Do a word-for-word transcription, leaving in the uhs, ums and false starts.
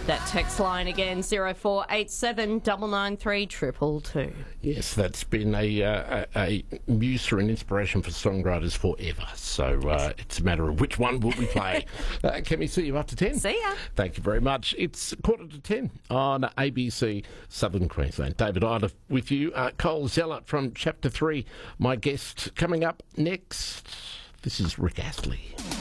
That text line again, zero four eight seven nine nine three two two two. Yes, that's been a, uh, a, a muse for an inspiration for songwriters forever. So uh, it's a matter of which one will we play. uh, can we see you after ten? See ya. Thank you very much. It's quarter to ten on A B C Southern Queensland. David Ida with you. Uh, Cole Zeller from Chapter three, my guest. Coming up next, this is Rick Astley.